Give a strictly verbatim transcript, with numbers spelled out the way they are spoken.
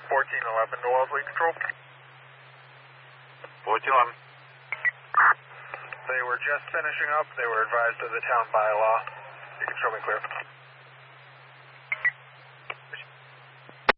fourteen eleven to Wellesley Control. fourteen eleven. They were just finishing up. They were advised of the town bylaw. You can show me clear.